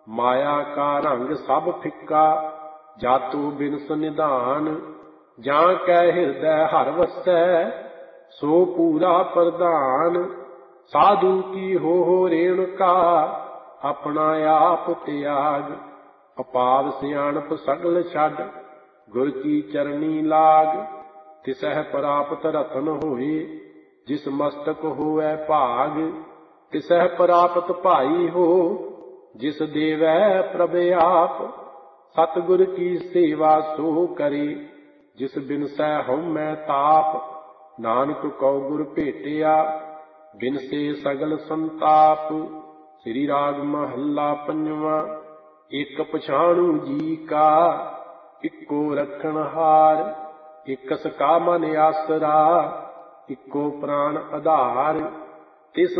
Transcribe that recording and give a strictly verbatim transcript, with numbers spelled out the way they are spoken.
ਮਾਇਆ ਕਾ ਰੰਗ ਸਭ ਫਿੱਕਾ, ਜਾਤੂ ਬਿਨਸ ਨਿਧਾਨ। ਜਾਂ ਕੈ ਹਿਰਦੈ ਹਰਿ ਵਸੈ, ਸੋ ਪੂਰਾ ਪ੍ਰਧਾਨ। ਸਾਧੂ ਕੀ ਹੋ ਹੋ ਰੇਣੁਕਾ, ਆਪਣਾ ਆਪ ਤਿਆਗ। ਅਪਾਰ ਸਿਆਣਪ ਸਗਲ ਛੱਡ, ਗੁਰ ਕੀ ਚਰਨੀ ਲਾਗ। ਤਿਸਹਿ ਪ੍ਰਾਪਤ ਰਤਨ ਹੋਏ, ਜਿਸ ਮਸਤਕ ਹੋਵੈ ਭਾਗ। ਤਿਸਹਿ ਪ੍ਰਾਪਤ ਭਾਈ ਹੋ, ਜਿਸ ਦੇਵੈ ਪ੍ਰਭ ਆਪ। ਸਤਿਗੁਰ ਕੀ ਸੇਵਾ ਸੋ ਕਰੇ, ਜਿਸ ਬਿਨਸੈ ਹਉਮੈ ਤਾਪ। ਨਾਨਕ ਕਉ ਗੁਰ ਭੇਟਿਆ, ਬਿਨਸੇ ਸਗਲ ਸੰਤਾਪ। ਸ੍ਰੀ ਰਾਗ ਮਹੱਲਾ ਪੰਜਵਾਂ। ਇਕ ਪਛਾਣੂ ਜੀ ਕਾ, ਇੱਕੋ ਰੱਖਣਹਾਰ। ਇਕਸ ਕਾ ਮਨ ਆਸਰਾ, ਇੱਕੋ ਪ੍ਰਾਣ ਆਧਾਰ। ਤਿਸ